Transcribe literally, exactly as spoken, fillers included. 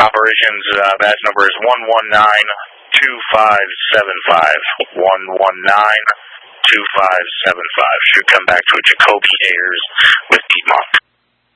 Operations uh, badge number is one one nine two five seven five. one one nine two five seven five. Should come back to a Jacoby Ayers with Piedmont.